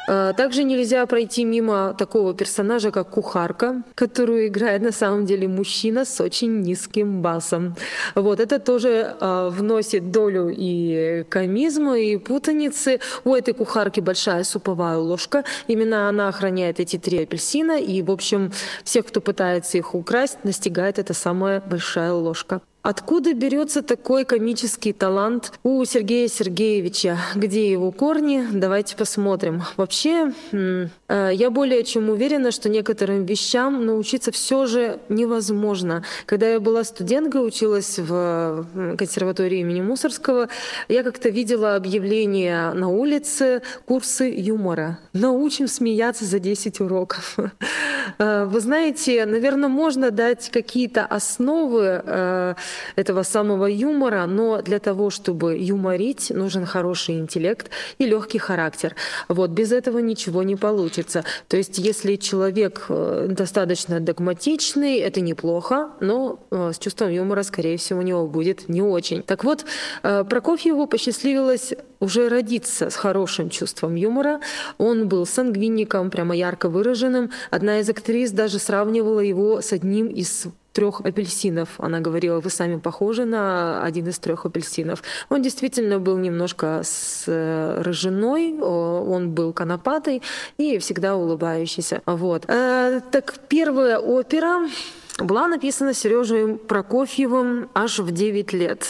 Также нельзя пройти мимо такого персонажа, как кухарка, которую играет на самом деле мужчина с очень низким басом. Вот это тоже вносит долю и комизма, и путаницы. У этой кухарки большая суповая ложка. Именно она охраняет эти 3 апельсина. И, в общем, всех, кто пытается их украсть, настигает эта самая большая ложка. Откуда берется такой комический талант у Сергея Сергеевича? Где его корни? Давайте посмотрим. Вообще, я более чем уверена, что некоторым вещам научиться все же невозможно. Когда я была студенткой, училась в консерватории имени Мусоргского, я как-то видела объявление на улице «Курсы юмора». Научим смеяться за 10 уроков. Вы знаете, наверное, можно дать какие-то основы этого самого юмора, но для того, чтобы юморить, нужен хороший интеллект и легкий характер. Вот, без этого ничего не получится. То есть, если человек достаточно догматичный, это неплохо, но с чувством юмора, скорее всего, у него будет не очень. Так вот, Прокофьеву посчастливилось уже родиться с хорошим чувством юмора. Он был сангвиником, прямо ярко выраженным. Одна из актрис даже сравнивала его с одним из 3 апельсинов. Она говорила: вы сами похожи на один из 3 апельсинов. Он действительно был немножко с рыжиной, он был конопатый и всегда улыбающийся. Вот. Так первая опера была написана Сережей Прокофьевым аж в 9 лет.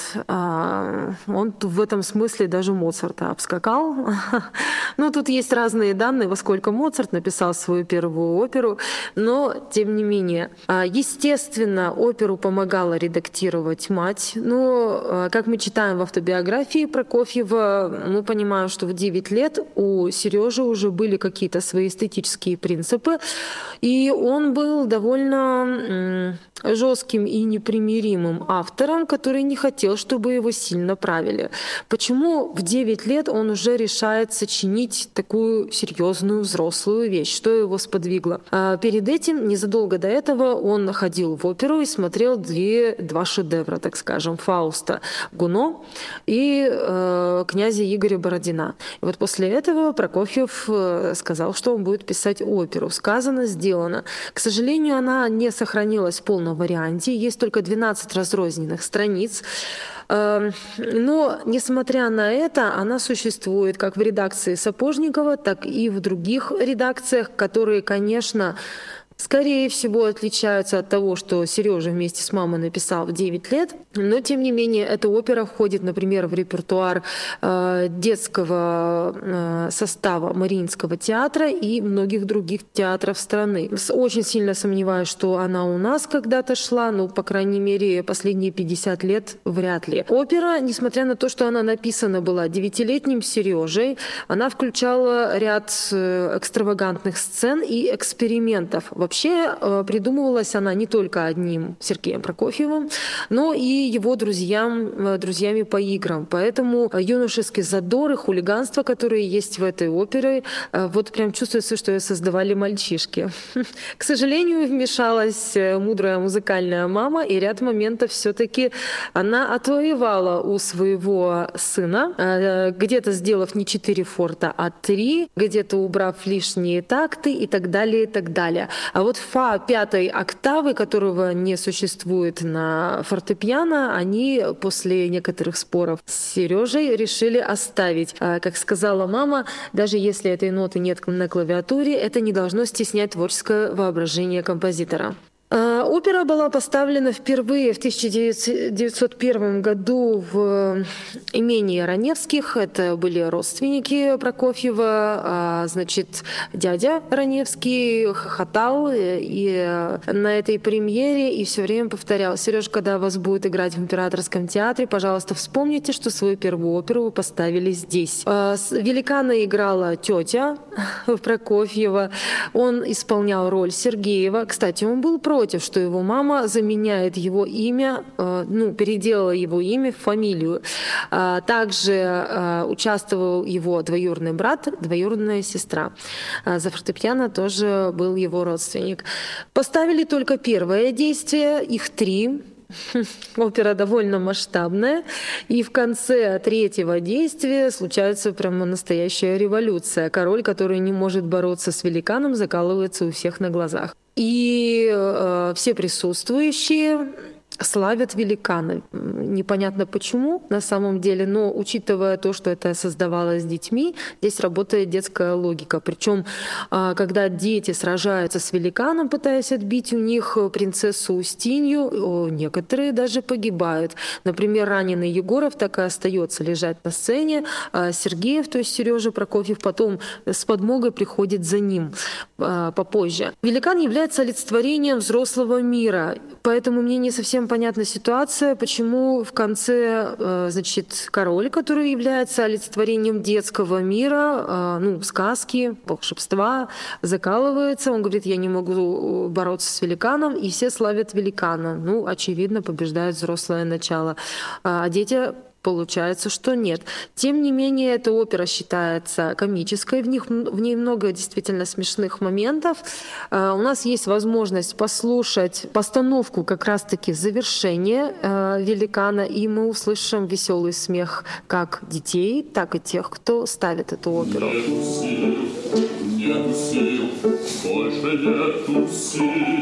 Он в этом смысле даже Моцарта обскакал. Ну, тут есть разные данные, во сколько Моцарт написал свою первую оперу, но тем не менее. Естественно, оперу помогала редактировать мать. Но, как мы читаем в автобиографии Прокофьева, мы понимаем, что в 9 лет у Сережи уже были какие-то свои эстетические принципы, и он был довольно жестким и непримиримым автором, который не хотел, чтобы его сильно правили. Почему в 9 лет он уже решает сочинить такую серьезную взрослую вещь? Что его сподвигло? Перед этим, незадолго до этого, он ходил в оперу и смотрел 2 шедевра, так скажем, Фауста Гуно и князя Игоря Бородина. И вот после этого Прокофьев сказал, что он будет писать оперу. Сказано, сделано. К сожалению, она не сохранилась в полном варианте. Есть только 12 разрозненных страниц. Но, несмотря на это, она существует как в редакции Сапожникова, так и в других редакциях, которые, конечно, скорее всего, отличаются от того, что Сережа вместе с мамой написал в 9 лет. Но, тем не менее, эта опера входит, например, в репертуар детского состава Мариинского театра и многих других театров страны. Очень сильно сомневаюсь, что она у нас когда-то шла, но, по крайней мере, последние 50 лет вряд ли. Опера, несмотря на то, что она написана была 9-летним Сережей, она включала ряд экстравагантных сцен и экспериментов. Вообще придумывалась она не только одним Сергеем Прокофьевым, но и его друзьями по играм. Поэтому юношеский задор и хулиганство, которые есть в этой опере, вот прям чувствуется, что ее создавали мальчишки. К сожалению, вмешалась мудрая музыкальная мама, и ряд моментов все-таки она отвоевала у своего сына, где-то сделав не 4 форта, а 3, где-то убрав лишние такты и так далее, и так далее. А вот фа 5 октавы, которого не существует на фортепиано, они после некоторых споров с Сережей решили оставить. Как сказала мама, даже если этой ноты нет на клавиатуре, это не должно стеснять творческое воображение композитора. Опера была поставлена впервые в 1901 году в имении Раневских. Это были родственники Прокофьева. Значит, дядя Раневский хохотал и на этой премьере и все время повторял: Сереж, когда вас будет играть в Императорском театре, пожалуйста, вспомните, что свою первую оперу вы поставили здесь. Великана играла тетя Прокофьева. Он исполнял роль Сергеева. Кстати, он был против, что его мама заменяет его имя, переделала его имя в фамилию. Также участвовал его двоюродный брат, двоюродная сестра. За фортепиано тоже был его родственник. Поставили только первое действие, их 3. Опера довольно масштабная, и в конце третьего действия случается прямо настоящая революция. Король, который не может бороться с великаном, закалывается у всех на глазах. И все присутствующие славят великана. Непонятно почему на самом деле, но учитывая то, что это создавалось детьми, здесь работает детская логика. Причем, когда дети сражаются с великаном, пытаясь отбить у них принцессу Устинью, некоторые даже погибают. Например, раненый Егоров так и остается лежать на сцене, Сергеев, то есть Сережа Прокофьев, потом с подмогой приходит за ним попозже. Великан является олицетворением взрослого мира, поэтому мне не совсем понятна ситуация, почему в конце, значит, король, который является олицетворением детского мира, сказки, волшебства, закалывается. Он говорит, я не могу бороться с великаном, и все славят великана. Очевидно, побеждает взрослое начало. А дети... Получается, что нет. Тем не менее, эта опера считается комической, в ней много действительно смешных моментов. У нас есть возможность послушать постановку как раз-таки завершения великана, и мы услышим веселый смех как детей, так и тех, кто ставит эту оперу. Нету сил, больше нету сил.